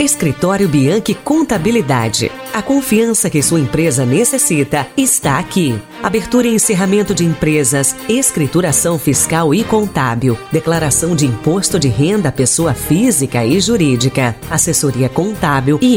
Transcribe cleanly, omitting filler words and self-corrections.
Escritório Bianchi Contabilidade. A confiança que sua empresa necessita está aqui. Abertura e encerramento de empresas, escrituração fiscal e contábil, declaração de imposto de renda à pessoa física e jurídica, assessoria contábil e